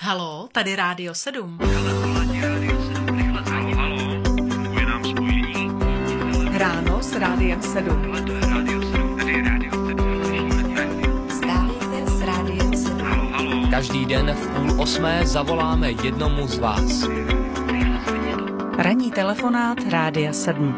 Haló, tady Rádio 7. Haló, je nám spojení. Ráno s Rádiem 7. Ale to je Rádio 7, tady je Rádio 7. Vstávejte s Rádiem 7. Haló. Každý den v 7:30 zavoláme jednomu z vás. Ranní telefonát Rádia 7.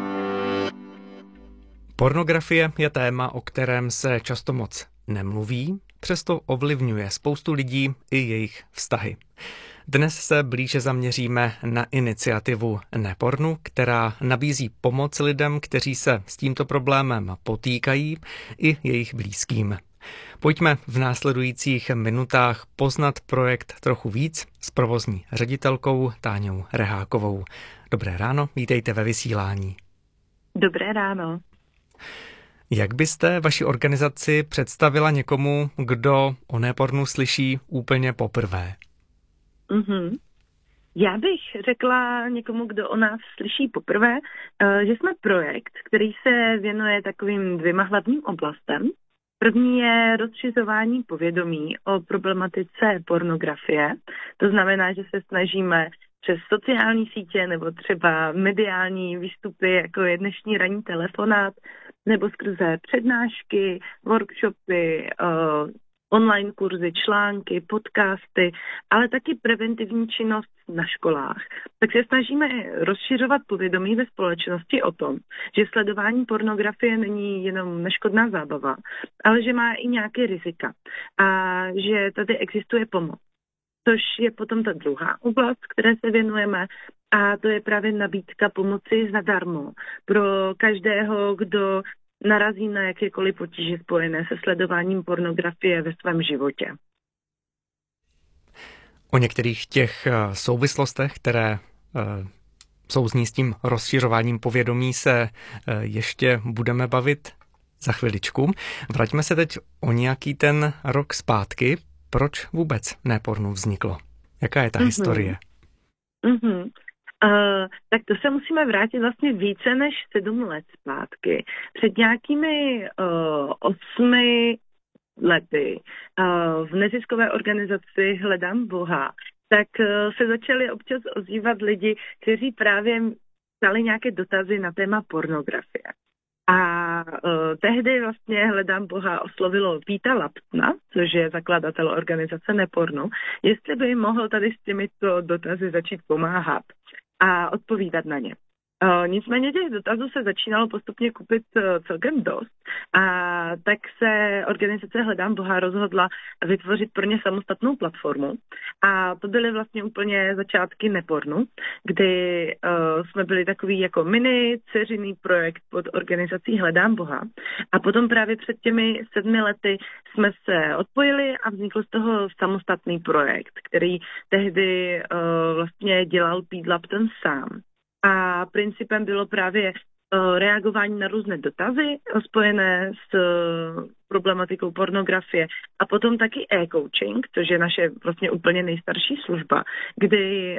Pornografie je téma, o kterém se často moc nemluví, přesto ovlivňuje spoustu lidí i jejich vztahy. Dnes se blíže zaměříme na iniciativu Nepornu, která nabízí pomoc lidem, kteří se s tímto problémem potýkají, i jejich blízkým. Pojďme v následujících minutách poznat projekt trochu víc s provozní ředitelkou Táňou Rehákovou. Dobré ráno, vítejte ve vysílání. Dobré ráno. Jak byste vaši organizaci představila někomu, kdo o Nepornu slyší úplně poprvé? Já bych řekla někomu, kdo o nás slyší poprvé, že jsme projekt, který se věnuje takovým 2 hlavním oblastem. První je rozšiřování povědomí o problematice pornografie. To znamená, že se snažíme přes sociální sítě nebo třeba mediální výstupy, jako je dnešní ranní telefonát, nebo skrze přednášky, workshopy, online kurzy, články, podcasty, ale taky preventivní činnost na školách. Tak se snažíme rozšiřovat povědomí ve společnosti o tom, že sledování pornografie není jenom neškodná zábava, ale že má i nějaké rizika a že tady existuje pomoc. Což je potom ta druhá oblast, které se věnujeme, a to je právě nabídka pomoci zadarmo pro každého, kdo narazí na jakékoliv potíže spojené se sledováním pornografie ve svém životě. O některých těch souvislostech, které souzní s tím rozšiřováním povědomí, se ještě budeme bavit za chviličku. Vraťme se teď o nějaký ten rok zpátky. Proč vůbec Nepornu vzniklo? Jaká je ta historie? Tak to se musíme vrátit vlastně více než 7 let zpátky. Před nějakými 8 lety v neziskové organizaci Hledám Boha, tak se začali občas ozývat lidi, kteří právě ptali nějaké dotazy na téma pornografie. A tehdy vlastně Hledám Boha oslovilo Víta Laptna, což je zakladatel organizace Nepornu, jestli by mohl tady s těmito dotazy začít pomáhat a odpovídat na ně. Nicméně těch dotazů se začínalo postupně kupit celkem dost, a tak se organizace Hledám Boha rozhodla vytvořit pro ně samostatnou platformu, a to byly vlastně úplně začátky Nepornu, kdy jsme byli takový jako mini dceřiný projekt pod organizací Hledám Boha, a potom právě před těmi 7 lety jsme se odpojili a vznikl z toho samostatný projekt, který tehdy vlastně dělal Pete Lapton sám. A principem bylo právě reagování na různé dotazy spojené s problematikou pornografie a potom taky e-coaching, což je naše vlastně úplně nejstarší služba, kdy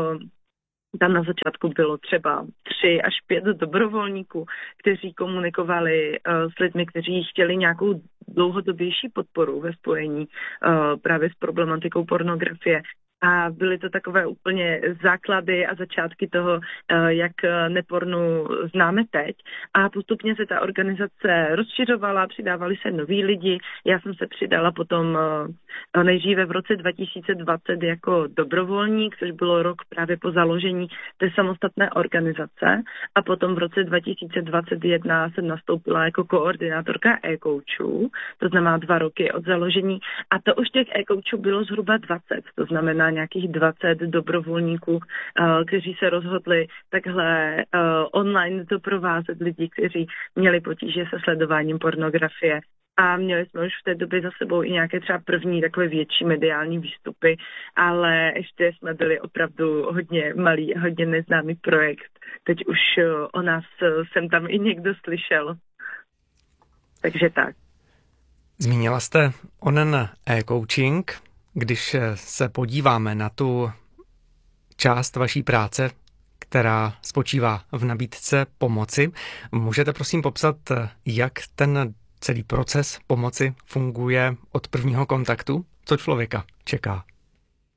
tam na začátku bylo třeba 3 až 5 dobrovolníků, kteří komunikovali s lidmi, kteří chtěli nějakou dlouhodobější podporu ve spojení právě s problematikou pornografie. A byly to takové úplně základy a začátky toho, jak Nepornu známe teď. A postupně se ta organizace rozšiřovala, přidávali se noví lidi. Já jsem se přidala potom nejdříve v roce 2020 jako dobrovolník, což bylo rok právě po založení té samostatné organizace. A potom v roce 2021 jsem nastoupila jako koordinátorka e-coachů, to znamená 2 roky od založení. A to už těch e-coachů bylo zhruba 20, to znamená nějakých 20 dobrovolníků, kteří se rozhodli takhle online doprovázet lidi, kteří měli potíže se sledováním pornografie. A měli jsme už v té době za sebou i nějaké třeba první takové větší mediální výstupy, ale ještě jsme byli opravdu hodně malý a hodně neznámý projekt. Teď už o nás jsem tam i někdo slyšel. Takže tak. Zmínila jste onen e-coaching. Když se podíváme na tu část vaší práce, která spočívá v nabídce pomoci, můžete prosím popsat, jak ten celý proces pomoci funguje od prvního kontaktu? Co člověka čeká?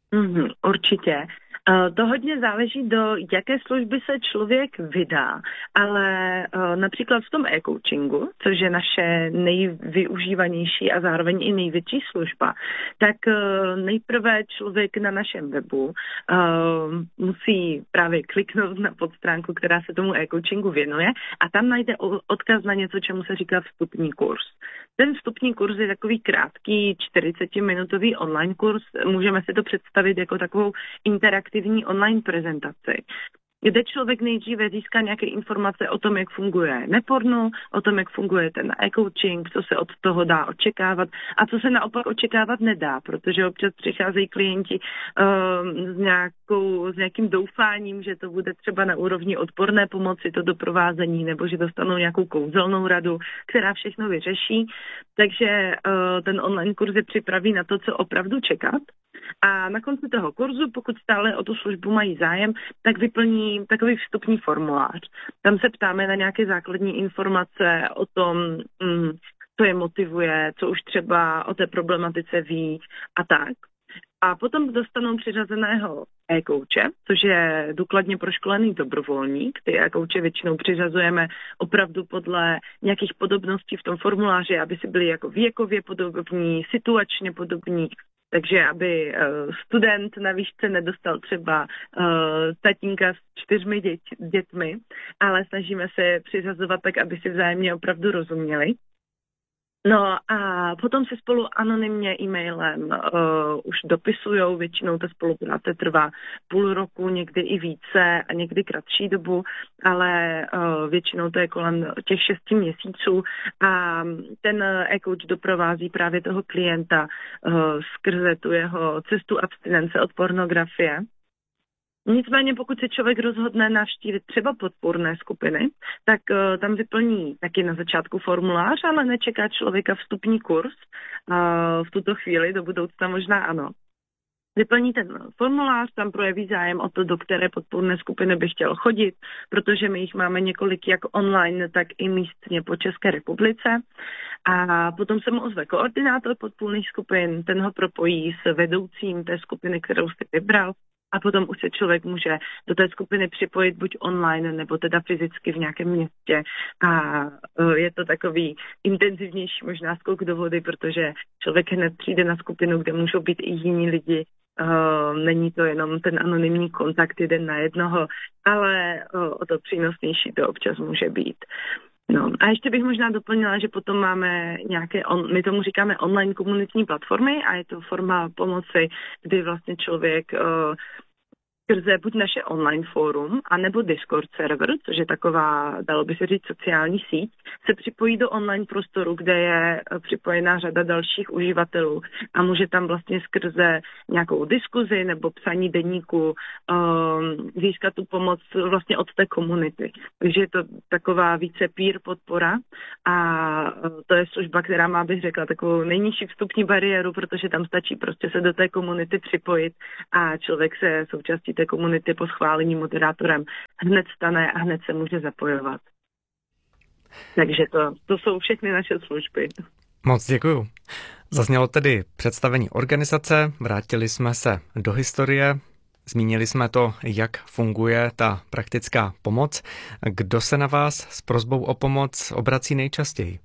Určitě. To hodně záleží, do jaké služby se člověk vydá, ale například v tom e-coachingu, což je naše nejvyužívanější a zároveň i největší služba, tak nejprve člověk na našem webu musí právě kliknout na podstránku, která se tomu e-coachingu věnuje, a tam najde odkaz na něco, čemu se říká vstupní kurz. Ten vstupní kurz je takový krátký 40-minutový online kurz. Můžeme si to představit jako takovou interaktivní online prezentaci, kde člověk nejdříve získá nějaké informace o tom, jak funguje neporno, o tom, jak funguje ten e-coaching, co se od toho dá očekávat a co se naopak očekávat nedá, protože občas přicházejí klienti s nějakým doufáním, že to bude třeba na úrovni odborné pomoci, to doprovázení, nebo že dostanou nějakou kouzelnou radu, která všechno vyřeší. Takže ten online kurz je připraví na to, co opravdu čekat. A na konci toho kurzu, pokud stále o tu službu mají zájem, tak vyplní takový vstupní formulář. Tam se ptáme na nějaké základní informace o tom, co je motivuje, co už třeba o té problematice ví a tak. A potom dostanou přiřazeného e-kouče, což je důkladně proškolený dobrovolník. Ty e-kouče většinou přiřazujeme opravdu podle nějakých podobností v tom formuláři, aby si byli jako věkově podobní, situačně podobní. Takže aby student na výšce nedostal třeba tatínka s 4 dětmi, ale snažíme se přiřazovat tak, aby si vzájemně opravdu rozuměli. No a potom se spolu anonymně e-mailem už dopisujou, většinou ta spolupráce trvá půl roku, někdy i více a někdy kratší dobu, ale většinou to je kolem těch 6 měsíců a ten e-coach doprovází právě toho klienta skrze tu jeho cestu abstinence od pornografie. Nicméně pokud se člověk rozhodne navštívit třeba podpůrné skupiny, tak tam vyplní taky na začátku formulář, ale nečeká člověka vstupní kurz. V tuto chvíli, do budoucna možná ano. Vyplní ten formulář, tam projeví zájem o to, do které podpůrné skupiny by chtěl chodit, protože my jich máme několik jak online, tak i místně po České republice. A potom se mu ozve koordinátor podpůrných skupin, ten ho propojí s vedoucím té skupiny, kterou jste vybral. A potom už se člověk může do té skupiny připojit buď online, nebo teda fyzicky v nějakém městě. A je to takový intenzivnější možná skok do vody, protože člověk hned přijde na skupinu, kde můžou být i jiní lidi. Není to jenom ten anonymní kontakt jeden na jednoho, ale o to přínosnější to občas může být. No a ještě bych možná doplnila, že potom máme nějaké, my tomu říkáme online komunitní platformy a je to forma pomoci, kdy vlastně člověk skrze buď naše online fórum, anebo Discord server, což je taková, dalo by se říct, sociální síť, se připojí do online prostoru, kde je připojená řada dalších uživatelů a může tam vlastně skrze nějakou diskuzi nebo psaní deníku získat tu pomoc vlastně od té komunity. Takže je to taková více peer podpora a to je služba, která má, bych řekla, takovou nejnižší vstupní bariéru, protože tam stačí prostě se do té komunity připojit a člověk se součástí té komunity po schválení moderátorem hned stane a hned se může zapojovat. Takže to jsou všechny naše služby. Moc děkuju. Zaznělo tedy představení organizace, vrátili jsme se do historie, zmínili jsme to, jak funguje ta praktická pomoc. Kdo se na vás s prosbou o pomoc obrací nejčastěji?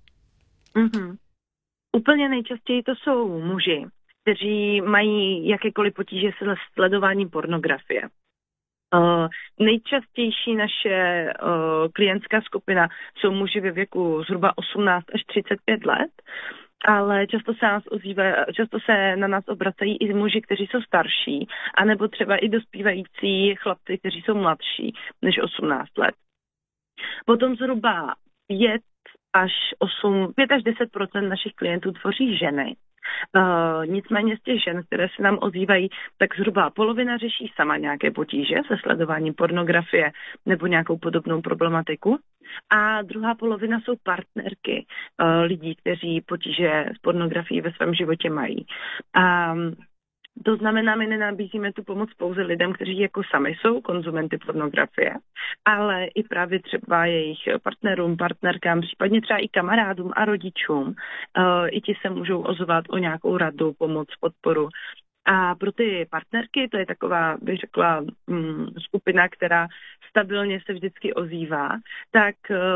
Úplně nejčastěji to jsou muži, kteří mají jakékoliv potíže se sledováním pornografie. Nejčastější naše klientská skupina jsou muži ve věku zhruba 18 až 35 let, ale často se na nás obracají i muži, kteří jsou starší, anebo třeba i dospívající chlapci, kteří jsou mladší než 18 let. Potom zhruba 5 až 10% našich klientů tvoří ženy. Nicméně z těch žen, které se nám ozývají, tak zhruba polovina řeší sama nějaké potíže se sledováním pornografie nebo nějakou podobnou problematiku. A druhá polovina jsou partnerky lidí, kteří potíže s pornografií ve svém životě mají. To znamená, my nenabízíme tu pomoc pouze lidem, kteří jako sami jsou konzumenty pornografie, ale i právě třeba jejich partnerům, partnerkám, případně třeba i kamarádům a rodičům. I ti se můžou ozvat o nějakou radu, pomoc, podporu. A pro ty partnerky, to je taková, bych řekla, skupina, která stabilně se vždycky ozývá, tak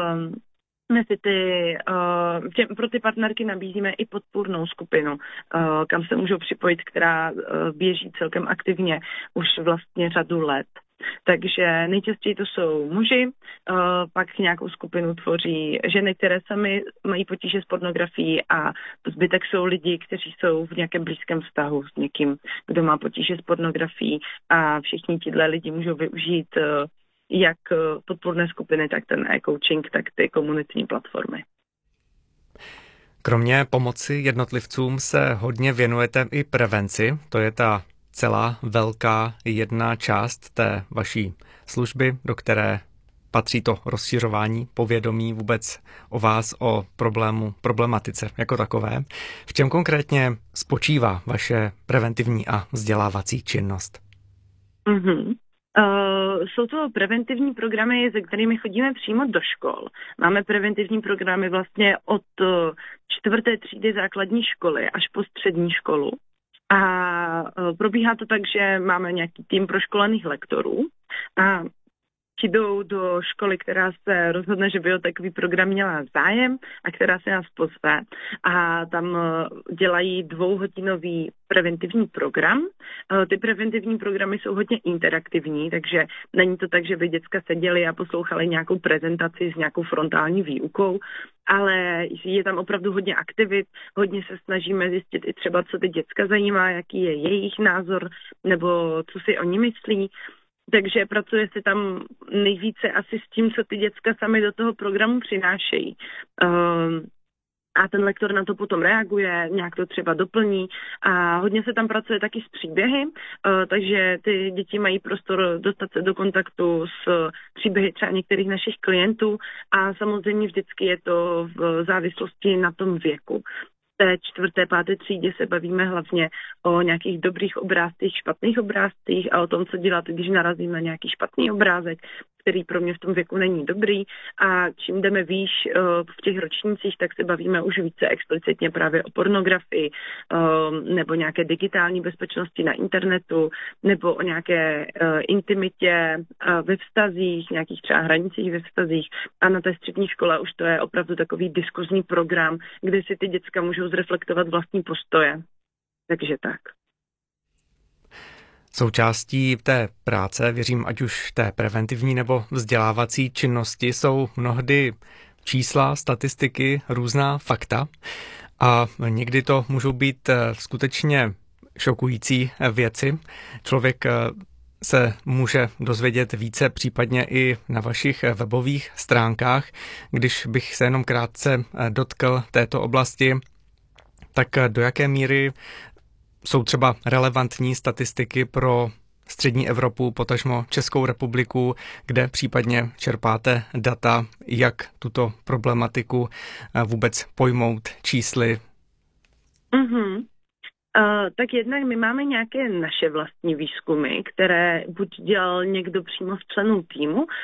pro ty partnerky nabízíme i podpůrnou skupinu, kam se můžou připojit, která běží celkem aktivně už vlastně řadu let. Takže nejčastěji to jsou muži, pak nějakou skupinu tvoří ženy, které sami mají potíže s pornografií a zbytek jsou lidi, kteří jsou v nějakém blízkém vztahu s někým, kdo má potíže s pornografií a všichni tihle lidi můžou využít jak podpůrné skupiny, tak ten e-coaching, tak ty komunitní platformy. Kromě pomoci jednotlivcům se hodně věnujete i prevenci, to je ta celá velká jedna část té vaší služby, do které patří to rozšiřování povědomí vůbec o vás, o problematice jako takové. V čem konkrétně spočívá vaše preventivní a vzdělávací činnost? Jsou to preventivní programy, se kterými chodíme přímo do škol. Máme preventivní programy vlastně od 4. třídy základní školy až po střední školu. A probíhá to tak, že máme nějaký tým proškolených lektorů a ti jdou do školy, která se rozhodne, že by o takový program měla zájem a která se nás pozve. A tam dělají 2hodinový preventivní program. Ty preventivní programy jsou hodně interaktivní, takže není to tak, že by děcka seděli a poslouchali nějakou prezentaci s nějakou frontální výukou, ale je tam opravdu hodně aktivit, hodně se snažíme zjistit i třeba, co ty děcka zajímá, jaký je jejich názor, nebo co si oni myslí. Takže pracuje se tam nejvíce asi s tím, co ty děcka sami do toho programu přinášejí. A ten lektor na to potom reaguje, nějak to třeba doplní a hodně se tam pracuje taky s příběhy, takže ty děti mají prostor dostat se do kontaktu s příběhy třeba některých našich klientů a samozřejmě vždycky je to v závislosti na tom věku. V té 4., 5. třídě se bavíme hlavně o nějakých dobrých obrázcích, špatných obrázcích a o tom, co dělat, když narazím na nějaký špatný obrázek, který pro mě v tom věku není dobrý. A čím jdeme výš v těch ročnících, tak se bavíme už více explicitně právě o pornografii nebo nějaké digitální bezpečnosti na internetu nebo o nějaké intimitě ve vztazích, nějakých třeba hranicích ve vztazích. A na té střední škole už to je opravdu takový diskuzní program, kde si ty děcka můžou zreflektovat vlastní postoje. Takže tak. Součástí té práce, věřím, ať už té preventivní nebo vzdělávací činnosti, jsou mnohdy čísla, statistiky, různá fakta a někdy to můžou být skutečně šokující věci. Člověk se může dozvědět více případně i na vašich webových stránkách. Když bych se jenom krátce dotkl této oblasti, tak do jaké míry jsou třeba relevantní statistiky pro střední Evropu, potažmo Českou republiku, kde případně čerpáte data, jak tuto problematiku vůbec pojmout čísly? Tak jednak my máme nějaké naše vlastní výzkumy, které buď dělal někdo přímo z členů týmu,